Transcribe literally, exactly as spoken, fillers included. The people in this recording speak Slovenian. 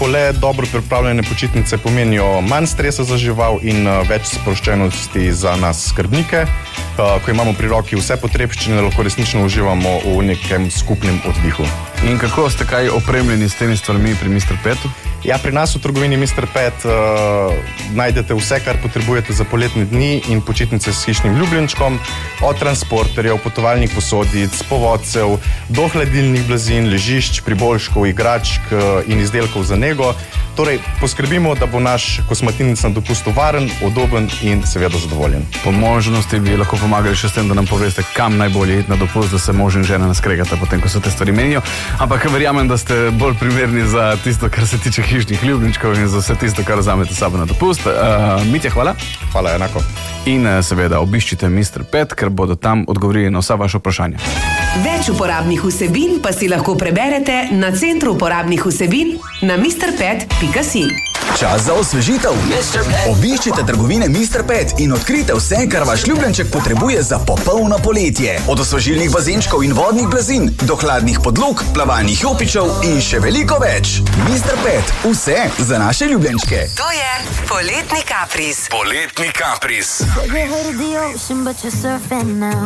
Takole dobro pripravljene počitnice pomenijo manj stresa za žival in več sproščenosti za nas skrbnike. Ko imamo pri roki vse potrebščine, lahko resnično uživamo v nekem skupnem oddihu. In kako ste kaj opremljeni s temi stvarmi pri mister Petu? Ja, pri nas v trgovini mister Pet uh, najdete vse, kar potrebujete za poletne dni in počitnice s hišnim ljubljenčkom, od transporterjev, potovalnih posodic, povodcev, do hladilnih blazin, ležišč, priboljškov, igračk uh, in izdelkov za nego. Torej, poskrbimo, da bo naš kosmatinec na dopustu varen, udoben in seveda zadovoljen. Po možnosti bi lahko pomagali še s tem, da nam poveste, kam najbolje iti na dopust, da se mož in žena naskregata potem, ko se te stvari menijo. Ampak verjamem, da ste bolj primerni za tisto, kar se tiče hišnih ljubljenčkov in za vse tisto, kar vzamete sabo na dopust. Uh, Mitja, hvala. Hvala, enako. In seveda obiščite mister Pet, ker bodo tam odgovorili na vsa vaša vprašanja. Več uporabnih vsebin pa si lahko preberete na Centru uporabnih vsebin na mister pet pika si. Čas za osvežitev. Obiščite trgovine mister Pet in odkrite vse, kar vaš ljubljenček potrebuje za popolno poletje. Od osvežilnih bazenčkov in vodnih blazin do hladnih podlog, plavalnih jopičev in še veliko več. mister Pet, vse za naše ljubljenčke. To je poletni kapriz. Poletni kapriz.